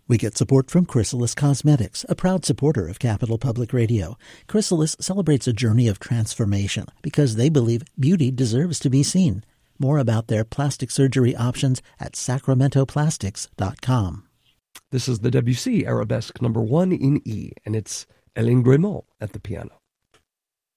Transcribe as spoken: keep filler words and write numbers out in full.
We get support from Chrysalis Cosmetics, a proud supporter of Capital Public Radio. Chrysalis celebrates a journey of transformation because they believe beauty deserves to be seen. More about their plastic surgery options at sacramento plastics dot com. This is the Debussy Arabesque number one in E, and it's Hélène Grémont at the piano.